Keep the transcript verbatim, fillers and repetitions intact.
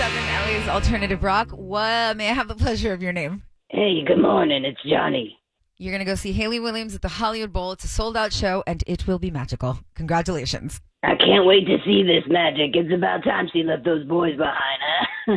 seven, L A's Alternative Rock. What, may I have the pleasure of your name? Hey, good morning. It's Johnny. You're going to go see Hayley Williams at the Hollywood Bowl. It's a sold-out show, and it will be magical. Congratulations. I can't wait to see this magic. It's about time she left those boys behind, huh?